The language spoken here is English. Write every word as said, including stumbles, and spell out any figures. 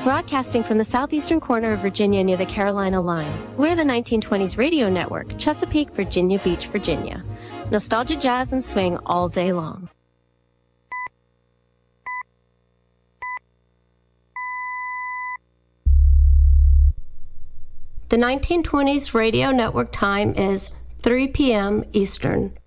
Broadcasting from the southeastern corner of Virginia near the Carolina line, we're the nineteen twenties Radio Network, Chesapeake, Virginia Beach, Virginia. Nostalgia, jazz, and swing all day long. The nineteen twenties Radio Network time is three p m Eastern.